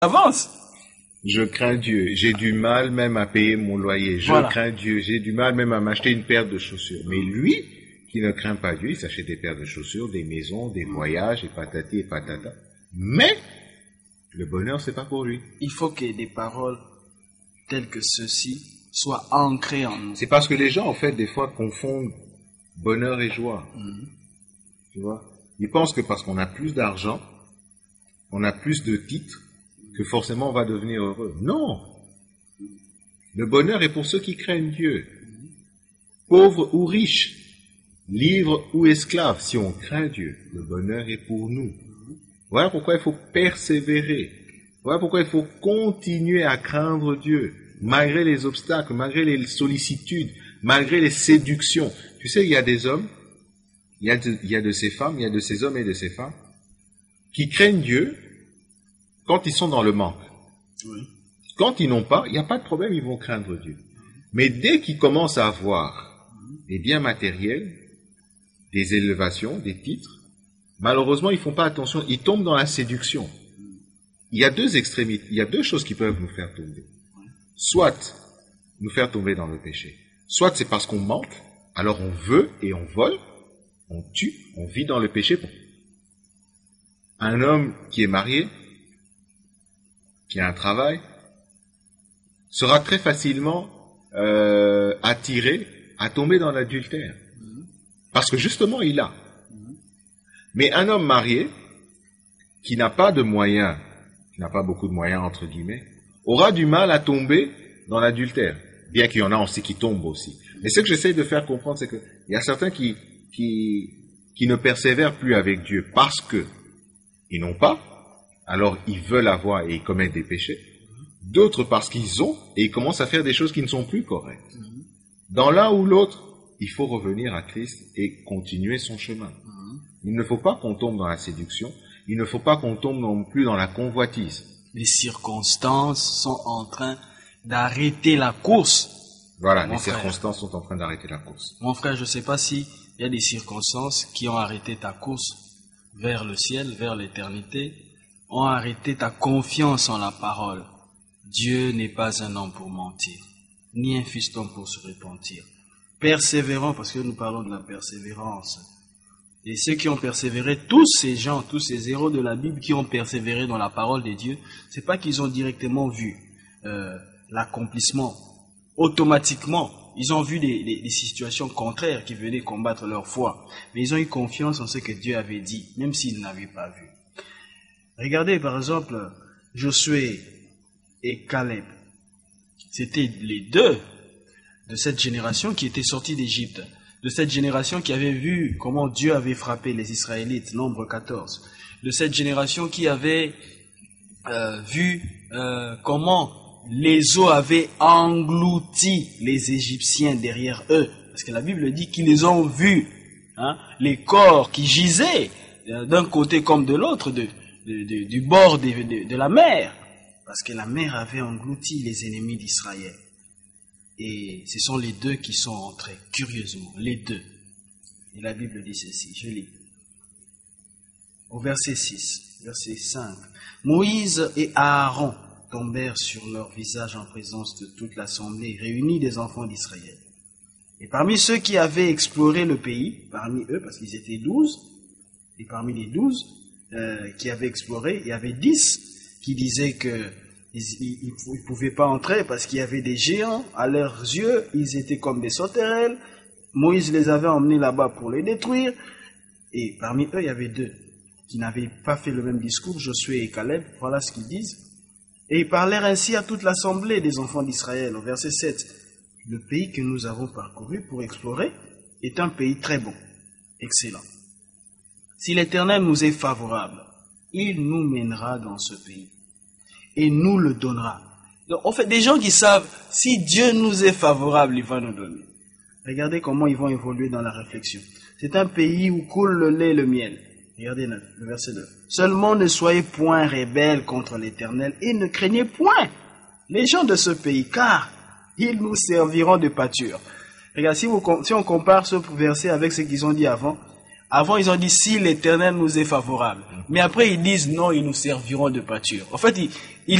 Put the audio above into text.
avance. Je crains Dieu. J'ai du mal même à payer mon loyer. Je crains Dieu. J'ai du mal même à m'acheter une paire de chaussures. Mais lui, qui ne craint pas Dieu, il s'achète des paires de chaussures, des maisons, des voyages, et patati et patata. Mais, le bonheur, c'est pas pour lui. Il faut que des paroles telles que ceci soient ancrées en nous. C'est parce que les gens, en fait, des fois, confondent bonheur et joie. Tu vois? Ils pensent que parce qu'on a plus d'argent, on a plus de titres, que forcément on va devenir heureux. Non! Le bonheur est pour ceux qui craignent Dieu. Pauvres ou riches, libres ou esclaves, si on craint Dieu, le bonheur est pour nous. Voilà pourquoi il faut persévérer. Voilà pourquoi il faut continuer à craindre Dieu, malgré les obstacles, malgré les sollicitudes, malgré les séductions. Tu sais, il y a des hommes, il y a de ces femmes, il y a de ces hommes et de ces femmes qui craignent Dieu quand ils sont dans le manque. Oui. Quand ils n'ont pas, il n'y a pas de problème, ils vont craindre Dieu. Mais dès qu'ils commencent à avoir des biens matériels, des élevations, des titres, malheureusement, ils ne font pas attention, ils tombent dans la séduction. Il y a deux extrémités, il y a deux choses qui peuvent nous faire tomber. Soit nous faire tomber dans le péché, soit c'est parce qu'on manque, alors on veut et on vole, on tue, on vit dans le péché. Un homme qui est marié, qui a un travail, sera très facilement attiré à tomber dans l'adultère. Parce que justement, il a. Mais un homme marié, qui n'a pas de moyens, qui n'a pas beaucoup de moyens, entre guillemets, aura du mal à tomber dans l'adultère. Bien qu'il y en a aussi qui tombent aussi. Mais ce que j'essaie de faire comprendre, c'est qu'il y a certains qui ne persévèrent plus avec Dieu parce que ils n'ont pas, alors ils veulent avoir et ils commettent des péchés. D'autres parce qu'ils ont et ils commencent à faire des choses qui ne sont plus correctes. Dans l'un ou l'autre, il faut revenir à Christ et continuer son chemin. Il ne faut pas qu'on tombe dans la séduction, il ne faut pas qu'on tombe non plus dans la convoitise. Les circonstances sont en train d'arrêter la course. Voilà, les circonstances sont en train d'arrêter la course. Mon frère, je ne sais pas s'il y a des circonstances qui ont arrêté ta course vers le ciel, vers l'éternité, ont arrêté ta confiance en la parole. Dieu n'est pas un homme pour mentir, ni un fiston pour se repentir. Persévérant, parce que nous parlons de la persévérance. Et ceux qui ont persévéré, tous ces gens, tous ces héros de la Bible qui ont persévéré dans la parole de Dieu, c'est pas qu'ils ont directement vu l'accomplissement. Automatiquement, ils ont vu des situations contraires qui venaient combattre leur foi. Mais ils ont eu confiance en ce que Dieu avait dit, même s'ils n'avaient pas vu. Regardez par exemple Josué et Caleb. C'était les deux de cette génération qui étaient sortis d'Égypte. De cette génération qui avait vu comment Dieu avait frappé les Israélites, Nombre 14. De cette génération qui avait vu comment les eaux avaient englouti les Égyptiens derrière eux. Parce que la Bible dit qu'ils les ont vus, les corps qui gisaient d'un côté comme de l'autre du bord de la mer. Parce que la mer avait englouti les ennemis d'Israël. Et ce sont les deux qui sont entrés, curieusement, les deux. Et la Bible dit ceci, je lis. Au verset 6, verset 5. Moïse et Aaron tombèrent sur leur visage en présence de toute l'assemblée réunie des enfants d'Israël. Et parmi ceux qui avaient exploré le pays, parmi eux, parce qu'ils étaient 12, et parmi les 12 qui avaient exploré, il y avait 10 qui disaient que ils ne pouvaient pas entrer parce qu'il y avait des géants à leurs yeux, ils étaient comme des sauterelles. Moïse les avait emmenés là-bas pour les détruire. Et parmi eux, il y avait 2 qui n'avaient pas fait le même discours, Josué et Caleb. Voilà ce qu'ils disent. Et ils parlèrent ainsi à toute l'assemblée des enfants d'Israël. Au verset 7, le pays que nous avons parcouru pour explorer est un pays très bon, excellent. Si l'Éternel nous est favorable, il nous mènera dans ce pays et nous le donnera. Donc, en fait, des gens qui savent, si Dieu nous est favorable, il va nous donner. Regardez comment ils vont évoluer dans la réflexion. C'est un pays où coule le lait et le miel. Regardez le verset 2. Seulement ne soyez point rebelles contre l'Éternel et ne craignez point les gens de ce pays, car ils nous serviront de pâture. Regarde, si on compare ce verset avec ce qu'ils ont dit avant, Avant, ils ont dit si l'Éternel nous est favorable. Mais après, ils disent non, ils nous serviront de pâture. En fait, ils